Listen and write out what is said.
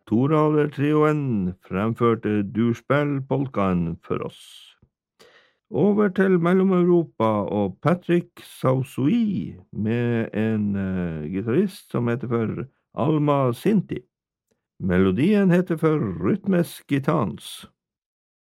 Torader-trioen fremførte durspillpolkaen for oss. Over til Mellom-Europa og Patrick Sausoui med en gitarist som heter for Alma Sinti. Melodien heter for Rytmes Gitans.